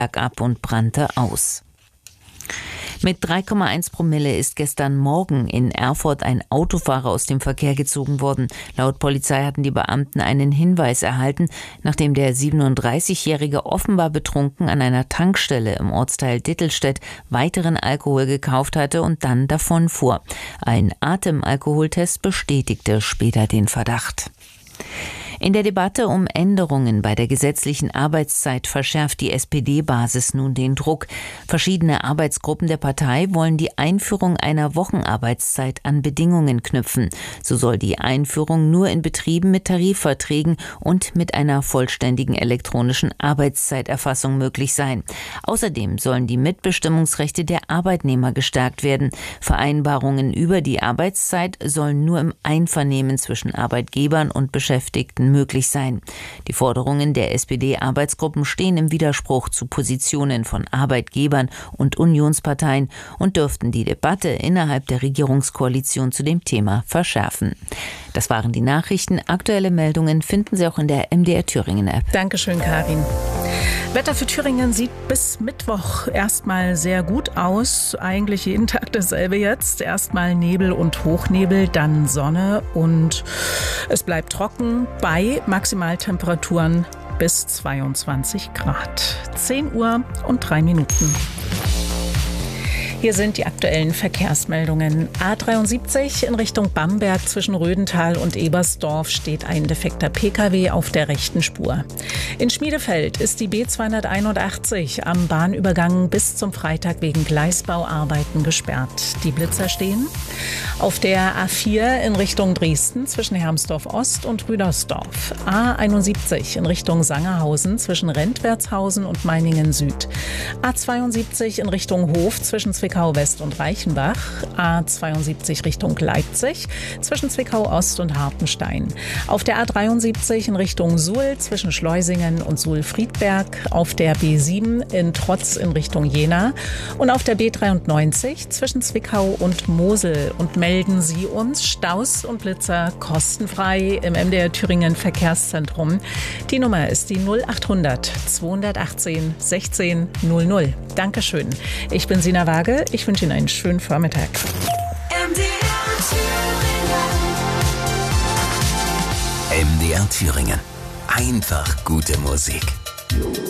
bergab und brannte aus. Mit 3,1 Promille ist gestern Morgen in Erfurt ein Autofahrer aus dem Verkehr gezogen worden. Laut Polizei hatten die Beamten einen Hinweis erhalten, nachdem der 37-Jährige offenbar betrunken an einer Tankstelle im Ortsteil Dittelstedt weiteren Alkohol gekauft hatte und dann davonfuhr. Ein Atemalkoholtest bestätigte später den Verdacht. In der Debatte um Änderungen bei der gesetzlichen Arbeitszeit verschärft die SPD-Basis nun den Druck. Verschiedene Arbeitsgruppen der Partei wollen die Einführung einer Wochenarbeitszeit an Bedingungen knüpfen. So soll die Einführung nur in Betrieben mit Tarifverträgen und mit einer vollständigen elektronischen Arbeitszeiterfassung möglich sein. Außerdem sollen die Mitbestimmungsrechte der Arbeitnehmer gestärkt werden. Vereinbarungen über die Arbeitszeit sollen nur im Einvernehmen zwischen Arbeitgebern und Beschäftigten möglich sein. Die Forderungen der SPD-Arbeitsgruppen stehen im Widerspruch zu Positionen von Arbeitgebern und Unionsparteien und dürften die Debatte innerhalb der Regierungskoalition zu dem Thema verschärfen. Das waren die Nachrichten. Aktuelle Meldungen finden Sie auch in der MDR Thüringen App. Dankeschön, Karin. Wetter für Thüringen sieht bis Mittwoch erstmal sehr gut aus. Eigentlich jeden Tag dasselbe jetzt. Erstmal Nebel und Hochnebel, dann Sonne und es bleibt trocken bei Maximaltemperaturen bis 22 Grad. 10 Uhr und 3 Minuten. Hier sind die aktuellen Verkehrsmeldungen. A73 in Richtung Bamberg zwischen Rödental und Ebersdorf steht ein defekter Pkw auf der rechten Spur. In Schmiedefeld ist die B281 am Bahnübergang bis zum Freitag wegen Gleisbauarbeiten gesperrt. Die Blitzer stehen. Auf der A4 in Richtung Dresden zwischen Hermsdorf Ost und Rüdersdorf. A71 in Richtung Sangerhausen zwischen Rentwertshausen und Meiningen Süd. A72 in Richtung Hof zwischen Zwickau West und Reichenbach, A72 Richtung Leipzig, zwischen Zwickau Ost und Hartenstein. Auf der A73 in Richtung Suhl zwischen Schleusingen und Suhl-Friedberg, auf der B7 in Trotz in Richtung Jena und auf der B93 zwischen Zwickau und Mosel. Und melden Sie uns Staus und Blitzer kostenfrei im MDR Thüringen Verkehrszentrum. Die Nummer ist die 0800 218 16 00. Dankeschön. Ich bin Sina Waage. Ich wünsche Ihnen einen schönen Vormittag. MDR Thüringen. Einfach gute Musik.